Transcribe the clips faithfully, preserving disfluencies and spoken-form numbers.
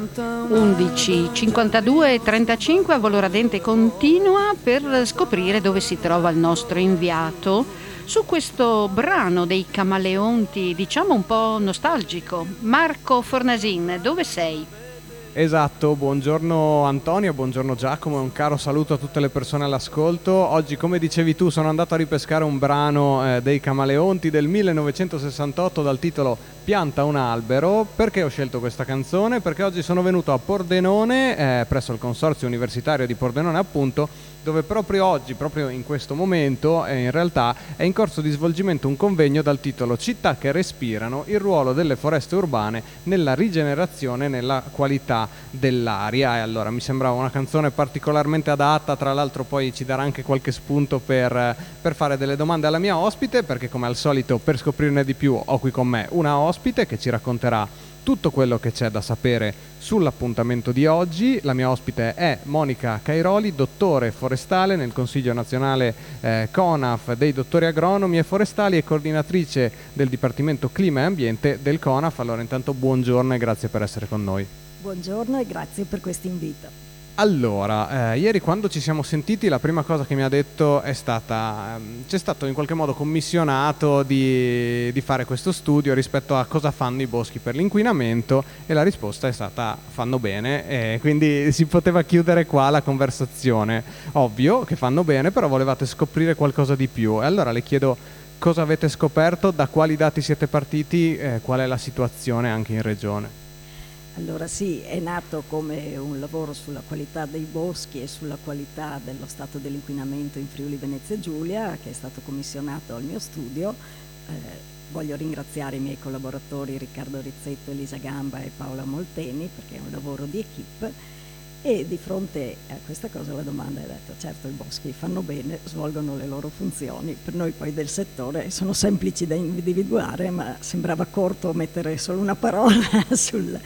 undici cinquantadue e trentacinque a Volo Radente continua per scoprire dove si trova il nostro inviato su questo brano dei Camaleonti, diciamo un po' nostalgico. Marco Fornasin, dove sei? Esatto, buongiorno Antonio, buongiorno Giacomo e un caro saluto a tutte le persone all'ascolto. Oggi, come dicevi tu, sono andato a ripescare un brano eh, dei Camaleonti del millenovecentosessantotto dal titolo Pianta un albero. Perché ho scelto questa canzone? Perché oggi sono venuto a Pordenone, eh, presso il Consorzio Universitario di Pordenone appunto, dove proprio oggi, proprio in questo momento, eh, in realtà è in corso di svolgimento un convegno dal titolo Città che respirano, il ruolo delle foreste urbane nella rigenerazione e nella qualità dell'aria. E allora mi sembrava una canzone particolarmente adatta, tra l'altro poi ci darà anche qualche spunto per, per fare delle domande alla mia ospite, perché come al solito per scoprirne di più ho qui con me una ospite che ci racconterà tutto quello che c'è da sapere sull'appuntamento di oggi. La mia ospite è Monica Cairoli, dottore forestale nel Consiglio Nazionale eh, CONAF dei dottori agronomi e forestali e coordinatrice del Dipartimento Clima e Ambiente del CONAF. Allora intanto buongiorno e grazie per essere con noi. Buongiorno e grazie per questo invito. Allora, eh, ieri quando ci siamo sentiti la prima cosa che mi ha detto è stata ehm, c'è stato in qualche modo commissionato di, di fare questo studio rispetto a cosa fanno i boschi per l'inquinamento, e la risposta è stata fanno bene, e quindi si poteva chiudere qua la conversazione. Ovvio che fanno bene, però volevate scoprire qualcosa di più, e allora le chiedo cosa avete scoperto, da quali dati siete partiti, eh, qual è la situazione anche in regione. Allora sì, è nato come un lavoro sulla qualità dei boschi e sulla qualità dello stato dell'inquinamento in Friuli Venezia Giulia, che è stato commissionato al mio studio. Eh, voglio ringraziare i miei collaboratori Riccardo Rizzetto, Elisa Gamba e Paola Molteni, perché è un lavoro di equipe. E di fronte a questa cosa la domanda è detto: certo, i boschi fanno bene, svolgono le loro funzioni, per noi poi del settore sono semplici da individuare, ma sembrava corto mettere solo una parola sul,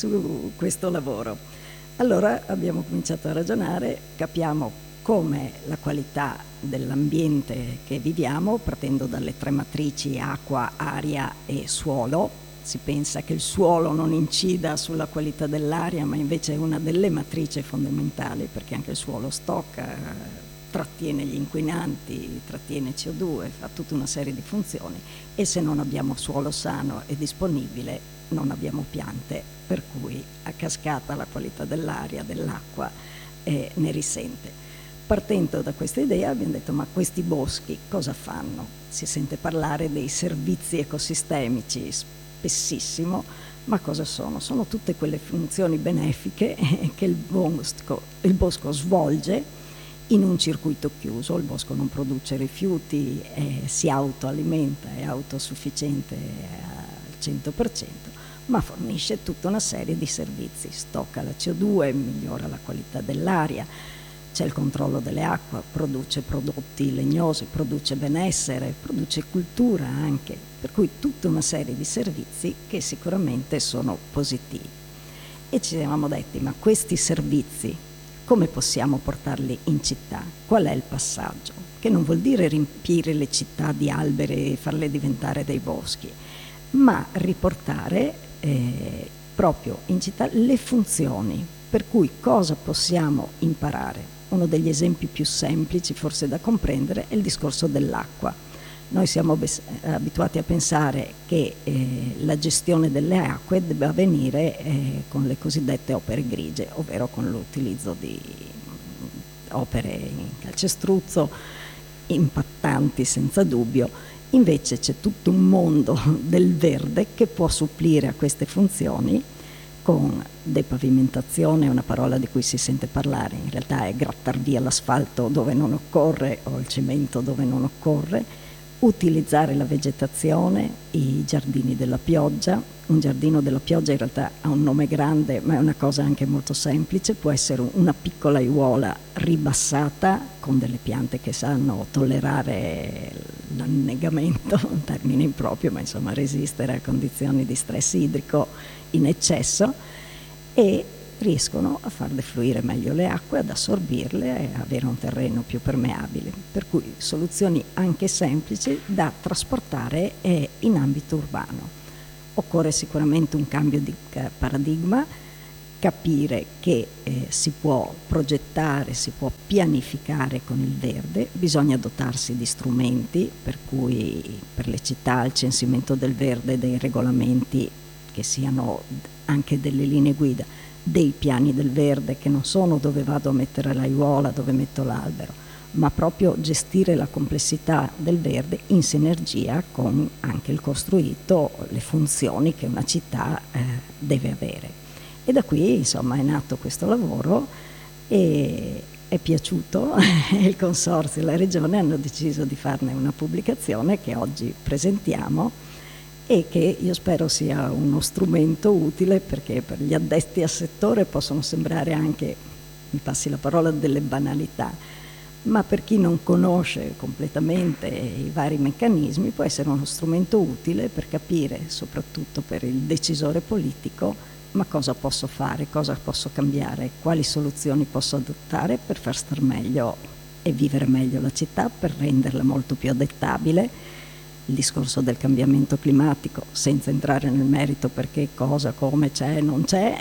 su questo lavoro. Allora abbiamo cominciato a ragionare, capiamo come la qualità dell'ambiente che viviamo, partendo dalle tre matrici acqua, aria e suolo. Si pensa che il suolo non incida sulla qualità dell'aria, ma invece è una delle matrici fondamentali, perché anche il suolo stocca, trattiene gli inquinanti, trattiene C O due, fa tutta una serie di funzioni, e se non abbiamo suolo sano e disponibile non abbiamo piante, per cui a cascata la qualità dell'aria, dell'acqua eh, ne risente. Partendo da questa idea abbiamo detto: ma questi boschi cosa fanno? Si sente parlare dei servizi ecosistemici spessissimo, ma cosa sono? Sono tutte quelle funzioni benefiche che il bosco, il bosco svolge in un circuito chiuso. Il bosco non produce rifiuti, eh, si autoalimenta, è autosufficiente al cento per cento, ma fornisce tutta una serie di servizi: stocca la C O due, migliora la qualità dell'aria, c'è il controllo delle acque, produce prodotti legnosi, produce benessere, produce cultura anche, per cui tutta una serie di servizi che sicuramente sono positivi. E ci siamo detti: ma questi servizi come possiamo portarli in città? Qual è il passaggio? Che non vuol dire riempire le città di alberi e farle diventare dei boschi, ma riportare eh, proprio in città le funzioni, per cui cosa possiamo imparare. Uno degli esempi più semplici forse da comprendere è il discorso dell'acqua. Noi siamo abituati a pensare che eh, la gestione delle acque debba avvenire eh, con le cosiddette opere grigie, ovvero con l'utilizzo di opere in calcestruzzo, impattanti senza dubbio. Invece c'è tutto un mondo del verde che può supplire a queste funzioni, con depavimentazione, una parola di cui si sente parlare, in realtà è grattar via l'asfalto dove non occorre o il cemento dove non occorre, utilizzare la vegetazione, i giardini della pioggia. Un giardino della pioggia in realtà ha un nome grande, ma è una cosa anche molto semplice: può essere una piccola aiuola ribassata con delle piante che sanno tollerare l'annegamento, un termine improprio, ma insomma resistere a condizioni di stress idrico in eccesso, e riescono a far defluire meglio le acque, ad assorbirle e avere un terreno più permeabile. Per cui soluzioni anche semplici da trasportare eh, in ambito urbano. Occorre sicuramente un cambio di paradigma, capire che eh, si può progettare, si può pianificare con il verde, bisogna dotarsi di strumenti, per cui per le città il censimento del verde, dei regolamenti che siano anche delle linee guida, dei piani del verde che non sono dove vado a mettere l'aiuola, dove metto l'albero, ma proprio gestire la complessità del verde in sinergia con anche il costruito, le funzioni che una città eh, deve avere. E da qui insomma è nato questo lavoro e è piaciuto, il Consorzio e la Regione hanno deciso di farne una pubblicazione che oggi presentiamo e che io spero sia uno strumento utile, perché per gli addetti al settore possono sembrare anche, mi passi la parola, delle banalità, ma per chi non conosce completamente i vari meccanismi può essere uno strumento utile per capire, soprattutto per il decisore politico, ma cosa posso fare, cosa posso cambiare, quali soluzioni posso adottare per far star meglio e vivere meglio la città, per renderla molto più adattabile. Il discorso del cambiamento climatico, senza entrare nel merito perché cosa, come c'è, non c'è,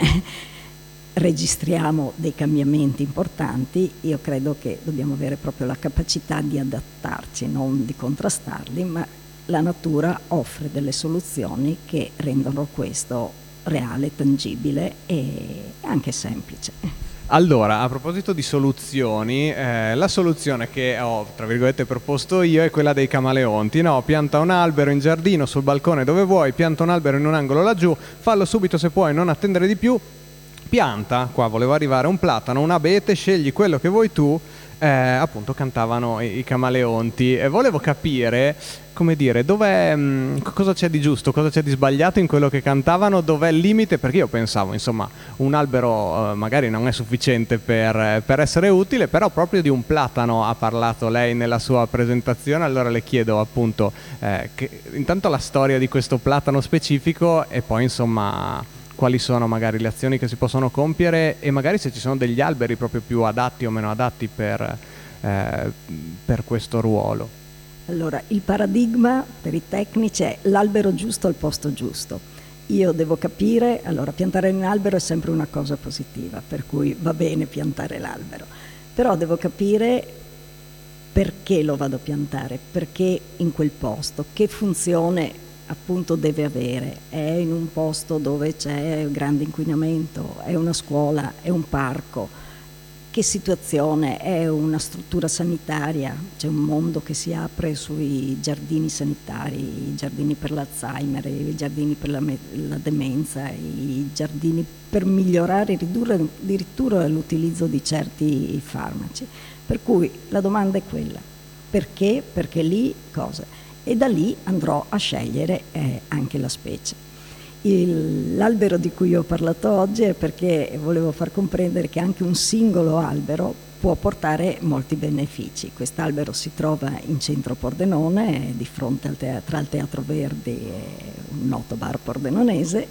registriamo dei cambiamenti importanti. Io credo che dobbiamo avere proprio la capacità di adattarci, non di contrastarli, ma la natura offre delle soluzioni che rendono questo reale, tangibile e anche semplice. Allora, a proposito di soluzioni, eh, la soluzione che ho, tra virgolette, proposto io è quella dei camaleonti, no? Pianta un albero in giardino, sul balcone, dove vuoi, pianta un albero in un angolo laggiù, fallo subito se puoi, non attendere di più, pianta, qua volevo arrivare, un platano, un abete, scegli quello che vuoi tu, eh, appunto cantavano i, i camaleonti, e volevo capire, come dire, dov'è, mh, cosa c'è di giusto, cosa c'è di sbagliato in quello che cantavano, dov'è il limite, perché io pensavo, insomma, un albero eh, magari non è sufficiente per, per essere utile, però proprio di un platano ha parlato lei nella sua presentazione, allora le chiedo appunto eh, che, intanto la storia di questo platano specifico e poi insomma quali sono magari le azioni che si possono compiere e magari se ci sono degli alberi proprio più adatti o meno adatti per, eh, per questo ruolo. Allora, il paradigma per i tecnici è l'albero giusto al posto giusto. Io devo capire, allora piantare un albero è sempre una cosa positiva, per cui va bene piantare l'albero, però devo capire perché lo vado a piantare, perché in quel posto, che funzione appunto deve avere, è in un posto dove c'è grande inquinamento, è una scuola, è un parco, che situazione, è una struttura sanitaria, c'è un mondo che si apre sui giardini sanitari, i giardini per l'Alzheimer, i giardini per la, la demenza, i giardini per migliorare e ridurre addirittura l'utilizzo di certi farmaci, per cui la domanda è quella, perché? Perché lì cosa? E da lì andrò a scegliere eh, anche la specie. Il, l'albero di cui ho parlato oggi è perché volevo far comprendere che anche un singolo albero può portare molti benefici. Quest'albero si trova in centro Pordenone, di fronte al teatro, tra il Teatro Verdi e un noto bar pordenonese,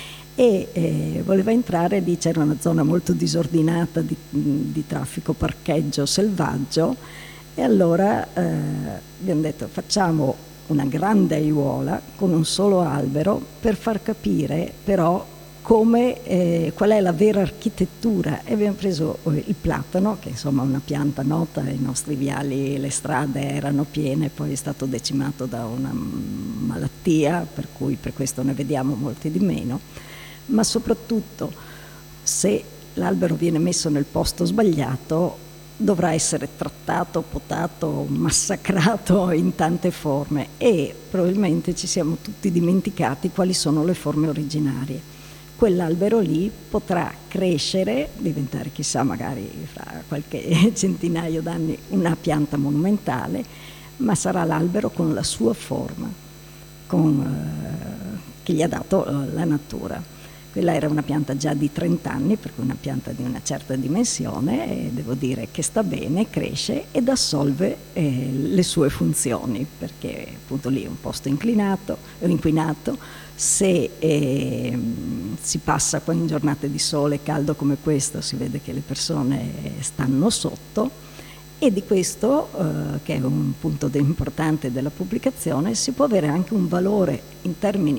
e eh, voleva entrare, lì c'era una zona molto disordinata di, di traffico parcheggio selvaggio, e allora eh, abbiamo detto facciamo una grande aiuola con un solo albero per far capire però come, eh, qual è la vera architettura, e abbiamo preso il platano, che insomma è una pianta nota, i nostri viali, le strade erano piene, poi è stato decimato da una malattia, per cui per questo ne vediamo molti di meno, ma soprattutto se l'albero viene messo nel posto sbagliato dovrà essere trattato, potato, massacrato in tante forme, e probabilmente ci siamo tutti dimenticati quali sono le forme originarie. Quell'albero lì potrà crescere, diventare chissà magari fra qualche centinaio d'anni una pianta monumentale, ma sarà l'albero con la sua forma, con, eh, che gli ha dato eh, la natura. Quella era una pianta già di trenta anni, per cui una pianta di una certa dimensione, e devo dire che sta bene, cresce ed assolve eh, le sue funzioni, perché appunto lì è un posto inclinato, inquinato, se eh, si passa in giornate di sole caldo come questo si vede che le persone stanno sotto, e di questo, eh, che è un punto importante della pubblicazione, si può avere anche un valore in termini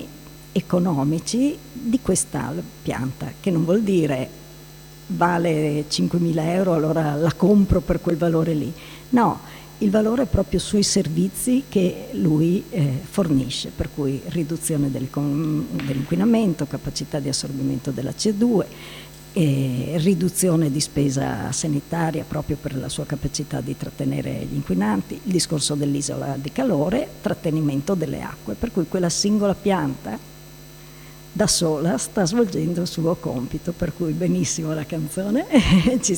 economici di questa pianta, che non vuol dire vale cinquemila euro, allora la compro per quel valore lì. No, il valore è proprio sui servizi che lui eh, fornisce, per cui riduzione dell'inquinamento, capacità di assorbimento della C O due, eh, riduzione di spesa sanitaria proprio per la sua capacità di trattenere gli inquinanti, il discorso dell'isola di calore, trattenimento delle acque, per cui quella singola pianta da sola sta svolgendo il suo compito, per cui benissimo la canzone ci